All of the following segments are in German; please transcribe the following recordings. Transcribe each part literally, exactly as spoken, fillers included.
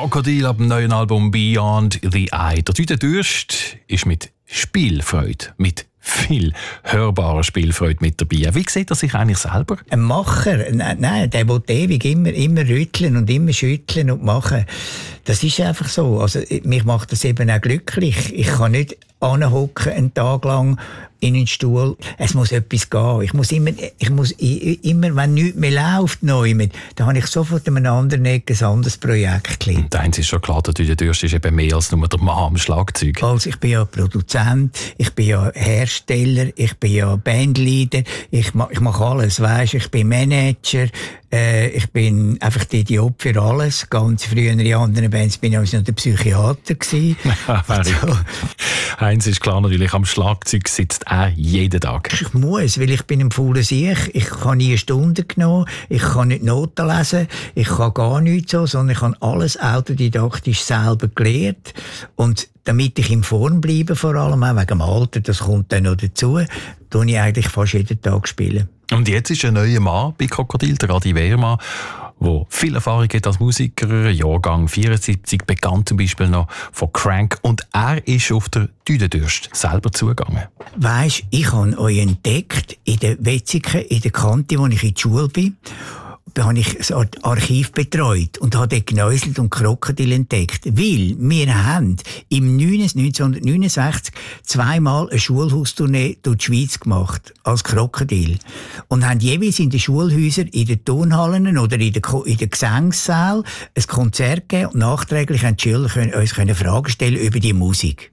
Krokodil ab dem neuen Album Beyond the Eye. Der Tüte Durst ist mit Spielfreude, mit viel hörbarer Spielfreude mit dabei. Wie sieht er sich eigentlich selber? Ein Macher, nein, der will ewig immer, immer rütteln und immer schütteln und machen. Das ist einfach so. Also, mich macht das eben auch glücklich. Ich kann nicht anhocken einen Tag lang in einen Stuhl. Es muss etwas gehen. Ich muss immer, ich muss immer, wenn nichts mehr läuft, neu mit, dann habe ich sofort an einem anderen Ecke ein anderes Projekt. Und eins ist schon klar, der Tüte Durst ist eben mehr als nur der Mann am Schlagzeug. Also, ich bin ja Produzent, ich bin ja Hersteller, ich bin ja Bandleader, ich mache ich mach alles, weisst, ich bin Manager, äh, ich bin einfach der Idiot für alles. Ganz früher in anderen Bands bin ich also noch der Psychiater gewesen. So. Eins ist klar, natürlich, am Schlagzeug sitzt er jeden Tag. Ich muss, weil ich bin ein fauler Sieg. Ich habe nie eine Stunde genommen, ich kann nicht Noten lesen, ich kann gar nichts so, sondern ich habe alles autodidaktisch selber gelernt. Und damit ich in Form bleibe, vor allem auch wegen dem Alter, das kommt dann noch dazu, tue ich eigentlich fast jeden Tag spielen. Und jetzt ist ein neuer Mann bei Krokodil, der Adi Wehrmann, der viel Erfahrung hat als Musiker, Jahrgang vierundsiebzig, bekannt zum Beispiel noch von Crank. Und er ist auf der Tüte Durst selber zugegangen. Weisst, ich habe euch entdeckt in der Wetzikon, in der Kante, wo ich in der Schule bin. Da habe ich das Archiv betreut und habe dort genäuselt und Krokodil entdeckt. Weil wir haben im neunzehnhundertneunundsechzig zweimal eine Schulhaustournee durch die Schweiz gemacht, als Krokodil. Und haben jeweils in den Schulhäusern, in den Turnhallen oder in den, in den Gesangssälen ein Konzert gegeben und nachträglich haben die Schüler können, uns können Fragen stellen über die Musik.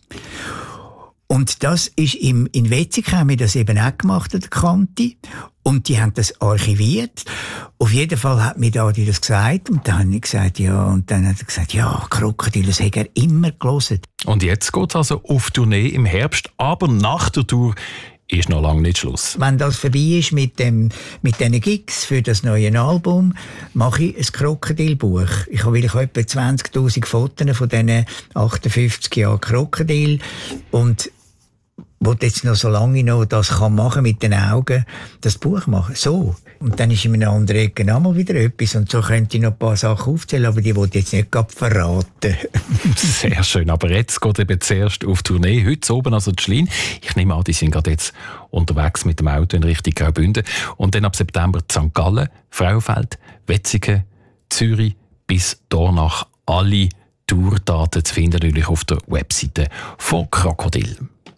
Und das ist im, in Wetzikon haben wir das eben auch gemacht, an der Kante. Und die haben das archiviert. Auf jeden Fall hat mir da die das gesagt. Und dann habe ich gesagt, ja. Und dann hat er gesagt, ja, Krokodil, das hat er immer gelesen. Und jetzt geht es also auf Tournee im Herbst. Aber nach der Tour ist noch lange nicht Schluss. Wenn das vorbei ist mit dem, mit diesen Gigs für das neue Album, mache ich ein Krokodilbuch. Ich habe, ich habe etwa zwanzigtausend Fotos von diesen achtundfünfzig Jahren Krokodil. Und wo jetzt noch so lange noch das kann machen mit den Augen, das Buch machen. So. Und dann ist in einer anderen Ecke noch mal wieder etwas. Und so könnte ich noch ein paar Sachen aufzählen, aber die wollte ich jetzt nicht gerade verraten. Sehr schön. Aber jetzt geht eben zuerst auf Tournee. Heute oben also die Schlein. Ich nehme an, die sind gerade jetzt unterwegs mit dem Auto in Richtung Graubünden. Und dann ab September Sankt Gallen, Frauenfeld, Wetzikon, Zürich bis Dornach. Alle Tourdaten zu finden natürlich auf der Webseite von Krokodil.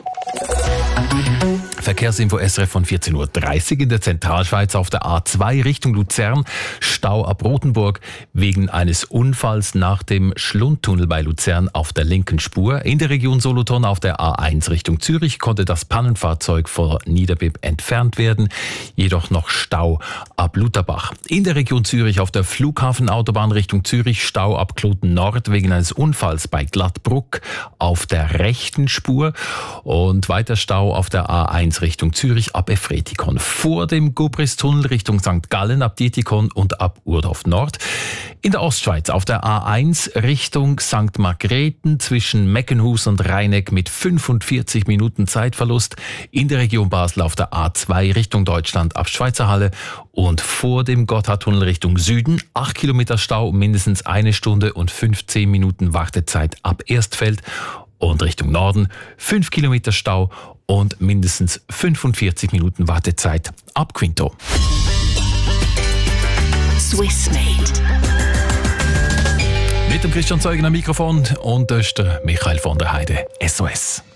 Verkehrsinfo S R F von vierzehn Uhr dreißig in der Zentralschweiz auf der A zwei Richtung Luzern. Stau ab Rothenburg wegen eines Unfalls nach dem Schlundtunnel bei Luzern auf der linken Spur. In der Region Solothurn auf der A eins Richtung Zürich konnte das Pannenfahrzeug vor Niederbipp entfernt werden. Jedoch noch Stau ab Lutherbach. In der Region Zürich auf der Flughafenautobahn Richtung Zürich Stau ab Kloten Nord wegen eines Unfalls bei Glattbruck auf der rechten Spur. Und weiter Stau auf der A eins Richtung Zürich ab Efretikon. Vor dem Gobris-Tunnel Richtung Sankt Gallen ab Dietikon und ab Urdorf Nord. In der Ostschweiz auf der A eins Richtung Sankt Margrethen zwischen Meckenhus und Rheineck mit fünfundvierzig Minuten Zeitverlust. In der Region Basel auf der A zwei Richtung Deutschland ab Schweizerhalle. Und vor dem Gotthardtunnel Richtung Süden acht Kilometer Stau, mindestens eine Stunde und fünfzehn Minuten Wartezeit ab Erstfeld. Und Richtung Norden fünf Kilometer Stau und mindestens fünfundvierzig Minuten Wartezeit ab Quinto. Swissmade. Mit dem Christian Zeugen am Mikrofon und das ist der Michael von der Heide, S O S.